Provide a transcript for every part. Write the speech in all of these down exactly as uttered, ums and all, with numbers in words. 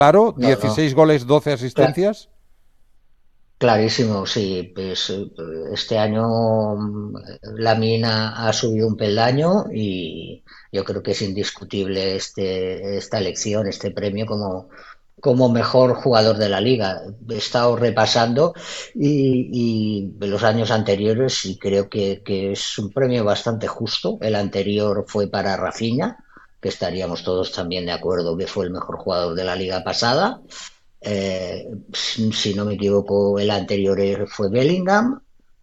Claro, No, no. dieciséis goles, doce Cla- asistencias. Clarísimo, sí. Pues eh, este año mm, Lamine ha, ha subido un peldaño y yo creo que es indiscutible este, esta elección, este premio como, como mejor jugador de la liga. He estado repasando y, y los años anteriores y creo que, que es un premio bastante justo. El anterior fue para Rafinha, que estaríamos todos también de acuerdo que fue el mejor jugador de la liga pasada. Eh, si no me equivoco, el anterior fue Bellingham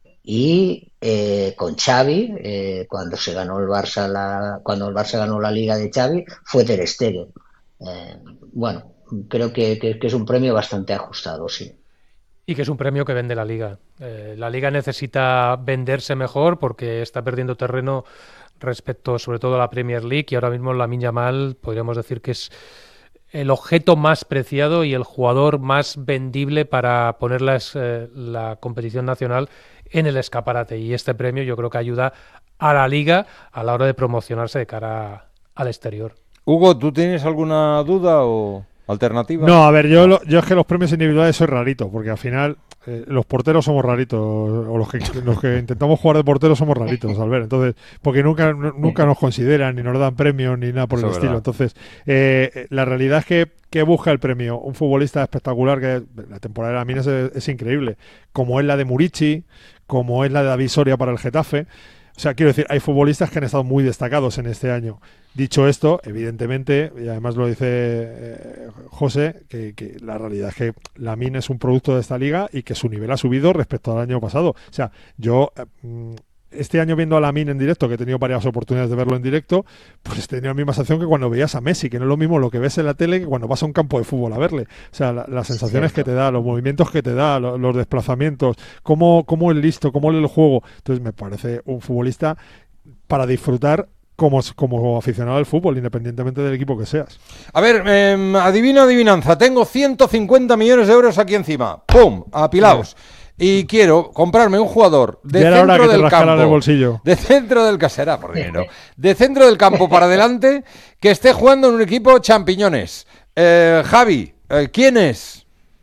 y eh, con Xavi, eh, cuando se ganó el Barça la, cuando el Barça ganó la Liga de Xavi, fue Ter Stegen. Eh, bueno, creo que, que, que, es un premio bastante ajustado, sí. Y que es un premio que vende la liga. Eh, la liga necesita venderse mejor porque está perdiendo terreno respecto sobre todo a la Premier League y ahora mismo Lamine Yamal podríamos decir que es el objeto más preciado y el jugador más vendible para poner las, eh, la competición nacional en el escaparate. Y este premio yo creo que ayuda a la liga a la hora de promocionarse de cara al exterior. Hugo, ¿tú tienes alguna duda o alternativa? No, a ver, yo, No. lo- yo es que los premios individuales soy rarito, porque al final eh, los porteros somos raritos, o los que, los que intentamos jugar de porteros somos raritos, Albert. Entonces, porque nunca, nu- nunca nos consideran, ni nos dan premios, ni nada por Eso el es estilo. verdad. Entonces, eh, la realidad es que, que busca el premio un futbolista espectacular, que la temporada de la Mina es, es increíble, como es la de Murici, como es la de David Soria para el Getafe. O sea, quiero decir, hay futbolistas que han estado muy destacados en este año. Dicho esto, evidentemente, y además lo dice eh, José, que, que la realidad es que Lamine es un producto de esta liga y que su nivel ha subido respecto al año pasado. O sea, yo eh, mm, este año viendo a Lamine en directo, que he tenido varias oportunidades de verlo en directo, pues he tenido la misma sensación que cuando veías a Messi, que no es lo mismo lo que ves en la tele que cuando vas a un campo de fútbol a verle. O sea, la- las sensaciones que te Cierto. da, los movimientos que te da, lo- los desplazamientos, cómo, cómo es listo, cómo lee el juego. Entonces me parece un futbolista para disfrutar como, como aficionado al fútbol, independientemente del equipo que seas. A ver, eh, adivino, adivinanza. Tengo ciento cincuenta millones de euros aquí encima. ¡Pum! Apilaos. Y quiero comprarme un jugador de Ya era hora centro que te del rascaran el campo. bolsillo. De centro del casera, por dinero. De centro del campo para adelante, que esté jugando en un equipo champiñones. Eh, Javi, eh, ¿quién es?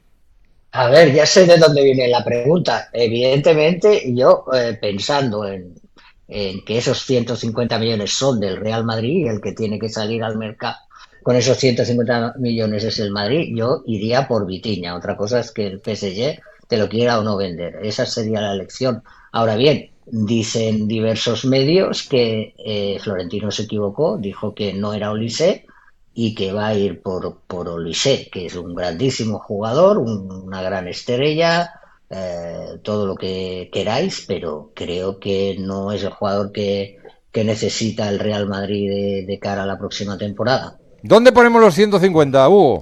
A ver, ya sé de dónde viene la pregunta. Evidentemente, yo eh, pensando en, en que esos ciento cincuenta millones son del Real Madrid y el que tiene que salir al mercado con esos ciento cincuenta millones es el Madrid, yo iría por Vitinha. Otra cosa es que el P S G te lo quiera o no vender. Esa sería la elección. Ahora bien, dicen diversos medios que eh, Florentino se equivocó, dijo que no era Olise y que va a ir por, por Olise, que es un grandísimo jugador, un- una gran estrella, eh, todo lo que queráis, pero creo que no es el jugador que, que necesita el Real Madrid de, de cara a la próxima temporada. ¿Dónde ponemos los ciento cincuenta, Hugo?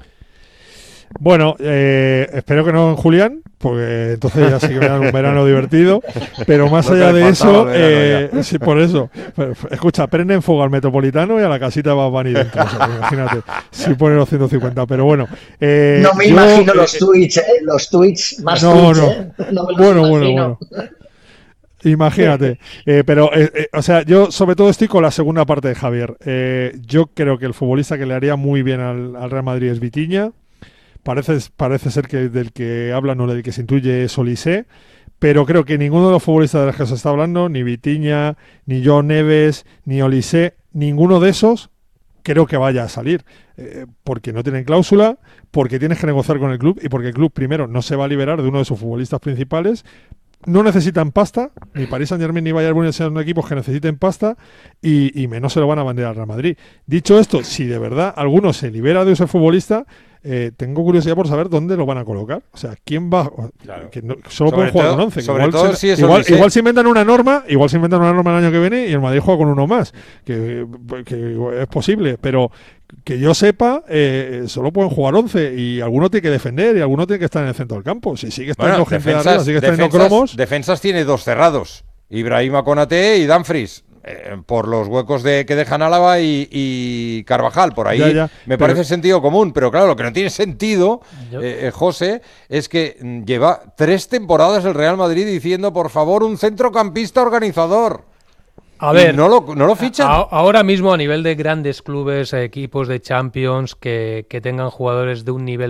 Bueno, eh, espero que no en Julián, porque entonces ya sí que me dan un verano divertido. Pero más Lo que allá le de faltaba eso, al verano eh, sí, por eso. Pero, escucha, prenden fuego al Metropolitano y a la casita va a venir dentro. O sea, imagínate, si pone los ciento cincuenta. Pero bueno, eh, No me yo, imagino eh, los tweets, ¿eh? Los tweets, más no, tweets, no. ¿eh? No me los Bueno, bueno, imagino. bueno. Imagínate. Eh, pero, eh, eh, o sea, yo sobre todo estoy con la segunda parte de Javier. Eh, yo creo que el futbolista que le haría muy bien al, al Real Madrid es Vitinha. Parece, parece ser que del que hablan o del que se intuye es Olise, pero creo que ninguno de los futbolistas de los que se está hablando, ni Vitinha, ni João Neves, ni Olise, ninguno de esos creo que vaya a salir, eh, porque no tienen cláusula, porque tienes que negociar con el club y porque el club primero no se va a liberar de uno de sus futbolistas principales. No necesitan pasta, ni Paris Saint Germain ni Bayern Múnich son equipos que necesiten pasta y, y menos se lo van a vender al Real Madrid. Dicho esto, si de verdad alguno se libera de ese futbolista, eh, tengo curiosidad por saber dónde lo van a colocar. O sea, quién va. Claro. Que no, solo Sobre pueden jugar todo- con once. sobre igual todo se, si es igual, Olise. igual se inventan una norma, igual se inventan una norma el año que viene y el Madrid juega con uno más. Que, que es posible, pero que yo sepa, eh, solo pueden jugar once y alguno tiene que defender y alguno tiene que estar en el centro del campo. Si sigue estando Bueno, gente de defensas, arriba, sigue estando defensas, cromos. defensas tiene dos cerrados. Ibrahima Konaté y Dumfries. eh, por los huecos de que dejan Álava y, y Carvajal. Por ahí Ya, ya, me pero- parece sentido común. Pero claro, lo que no tiene sentido, Yo- eh, eh, José, es que mm, lleva tres temporadas el Real Madrid diciendo, por favor, un centrocampista organizador. A Y ver, no lo, no lo fichan. a- ahora mismo a nivel de grandes clubes, equipos de Champions que, que tengan jugadores de un nivel